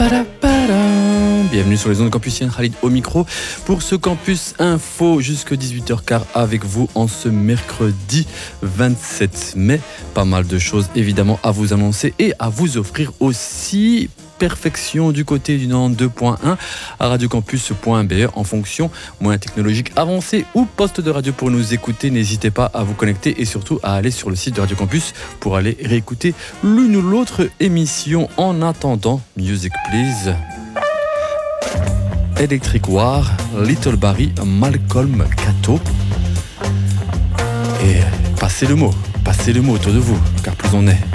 Bienvenue sur les ondes campusiennes, Khalid au micro pour ce Campus Info jusqu'à 18h15 avec vous en ce mercredi 27 mai. Pas mal de choses évidemment à vous annoncer et à vous offrir aussi. Perfection du côté du 92.1 à radiocampus.be en fonction moyens technologiques avancés ou poste de radio pour nous écouter. N'hésitez pas à vous connecter et surtout à aller sur le site de Radio Campus pour aller réécouter l'une ou l'autre émission. En attendant, Music Please, Electric War, Little Barry, Malcolm Cato. Et passez le mot autour de vous, car plus on est,